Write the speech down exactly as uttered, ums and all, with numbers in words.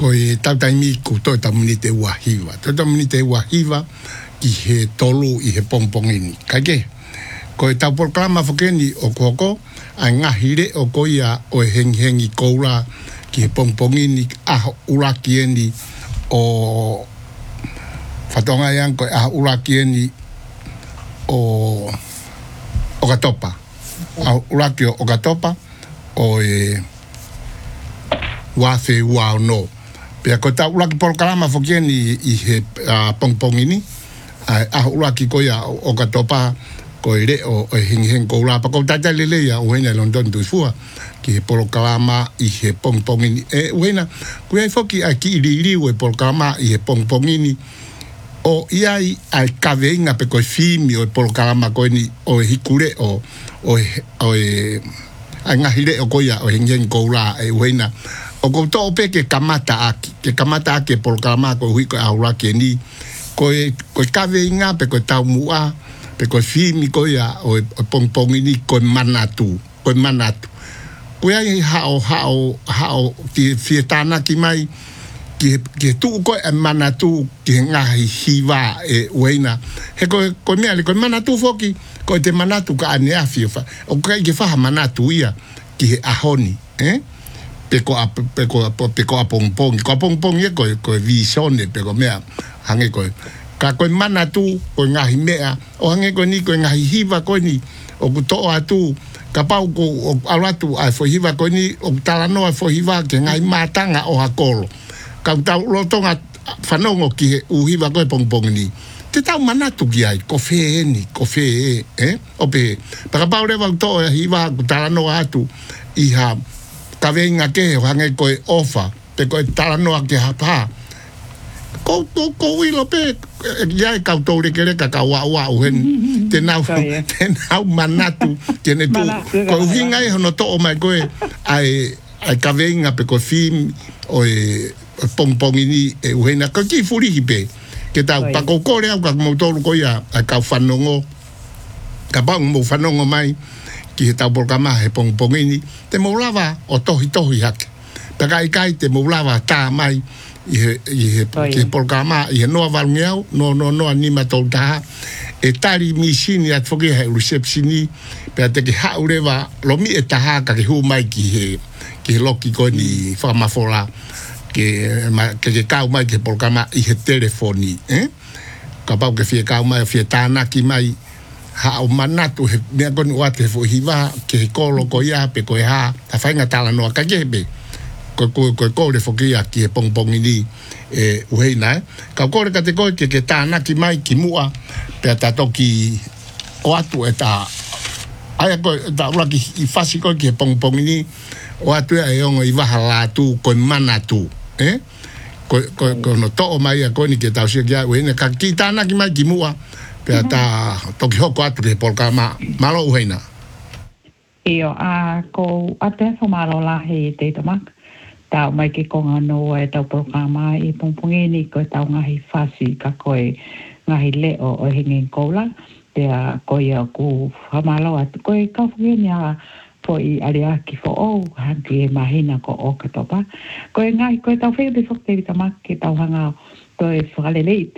Koe tau taimi ku toi tamuni te wahiwa. Toi tamuni te wahiwa i he tolu i he pongpongini. Kaike, koe tau proklama whakeni o koko, a ngahire o koia o heng hengi koura ki he pongpongini aho uraki eni o whatonga yang koe aho uraki eni o o katopa. Aho uraki o katopa o e wafe wao no. Pea koe tau uraki proklama whakeni i he uh, pongpongini, aho uraki koia o katopa ko ere o hing hing ko la pa ko tata lele ya o hena London tu fua ki por kalama i he pong pongini e wena ku ai foki aki iri iri o por kalama i he pong pongini o iai al kavenga pe ko fimi o por kalama ko ni o hikure o o o anga hire o ko ya o hing hing ko la e wena o ko to pe ke kamata aki ke kamata aki por kalama ko hui ko aura ke ni ko ko kavenga pe ko tau mua pe ko fimi ko ya o pongpongini ko manatu ko manatu ko ya ha o ha o ha o ki fietana ki mai ki ki tu ko manatu ki ngahi hiva e wena he ko ko me ale ko manatu foki ko te manatu ka ane afifa o ka ki fa manatu ia ki ahoni eh pe ko pe ko pe ko pongpong ko pongpong ye ko ko visione pe ko me hange ko ka koe mana tu, koe ngahi mea, o hange koe ni koe ngahi hiva koe ni, o kutoa atu, ka pau ko o alatu ai fo hiva koe ni, o talanoa fo hiva ke ngahi matanga o hakolo. Ka utau lotonga whanongo ki he uhiva koe pongpong ni. Te tau mana tu ki ai, ko fe ni, ko fe e, eh? O pe, paka pau rewa utoa hiva ku talanoa atu, i ha kawenga ke, o hange koe ofa, pe koe talanoa ke hapa, ko ko ko ilo pe ya ka to le kere ka ka wa wa hen te na te na manatu tiene tu ko hinga e no to o mai ko ai ai ka venga pe ko film o e pongpongini e uena ko ki furi hipe ke ta pa ko ko le ka mo to ko ya ka fanongo ka pa mo fanongo mai ki ta por kama e pongpongini te mo lava o to hito hak ta kai kai te mo lava ta mai i he, i he, ke programa, i he noa valungeau, no, no, no anima tau taha, e tari misini at whoki hei receptioni, pea te ke haurewa, lo mi e taha ka ke hu mai ki he, ki he loki koe ni whakamawhora, ke, ke ke kau mai ke programa i he telefoni, eh? Ka pau ke fie kau mai, fie tānaki mai, ha o manatu, he mea koni wate he fuhiwa, ke he kolo ko ia, pe koe ha, ta whainga tala noa ka kebe, ko ko ko ko le fokia ki e pongpong ni e uheina ka ko ka te ko ke ke tana ki mai ki mua pe ta toki o atu eta ai ko ta ula ki fasi ko ki e pongpong ni o atu e ongo i wahala tu ko manatu eh ko ko ko no to mai ko ni ke ta sia ya uheina ka ki tana ki mai ki mua pe ta toki ho ko atu ke polkama malo uheina io a ko ate fo malo la he te tamak tau mai ke konga no e tau programa i pongpongini ko tau ngahi fasi ka koe ngahi leo o hingin koula te a koe a ku hamalo at koe ka fungini a po i aria ki fo o hanki e mahina ko o katopa koe ngai koe tau whee de fokte vitamak ke tau hanga to e whakalelei